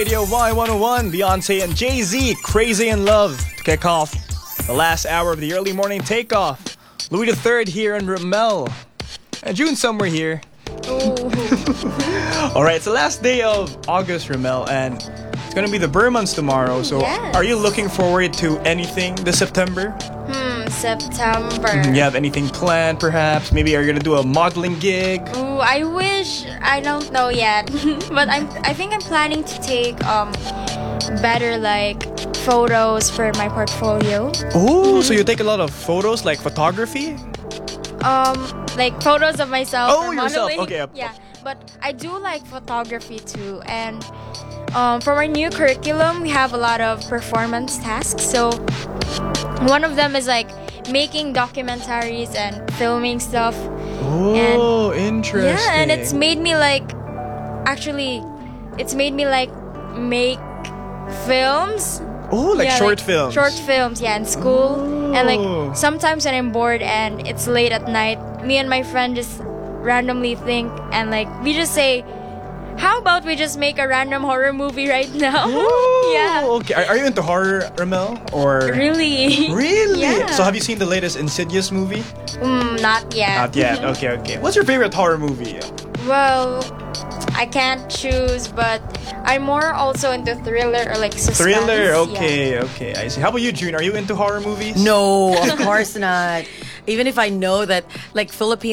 Radio Y101, Beyonce and Jay-Z, Crazy in Love, to kick off the last hour of the early morning takeoff. Louis III here in Ramel. And June somewhere here. Alright, it's the last day of August, Ramel, and it's gonna be the Burr months tomorrow. So Yes. are you looking forward to anything this September? September. You have anything planned, perhaps? Maybe are you gonna do a modeling gig? Ooh, I wish. I don't know yet, but I think I'm planning to take better like photos for my portfolio. Oh, so you take a lot of photos, like photography? Like photos of myself. Oh, or yourself. modeling. Okay. Yeah, but I do like photography too, and for our new curriculum, we have a lot of performance tasks. So one of them is like making documentaries and filming stuff. Oh, interesting. Yeah, and it's made me like make films. Oh, like Yeah, short films. Short films, yeah, in school. And Oh. like sometimes when I'm bored and it's late at night, me and my friend just randomly think and like we just say, how about we just make a random horror movie right now? Oh, Yeah. okay. Are you into horror, Ramel? Or Really? Really? Yeah. So have you seen the latest Insidious movie? Not yet. Not yet. Okay. What's your favorite horror movie? Well, I can't choose, but I'm more also into thriller or like suspense. Thriller. Yeah. Okay. I see. How about you, June? Are you into horror movies? No, of course not. Even if I know that like Filipino